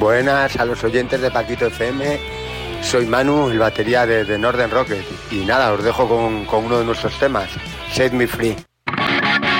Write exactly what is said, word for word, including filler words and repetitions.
Buenas a los oyentes de Paquito F M. Soy Manu, el batería de, de Northern Rocket. Y nada, os dejo con, con uno de nuestros temas, Set Me Free.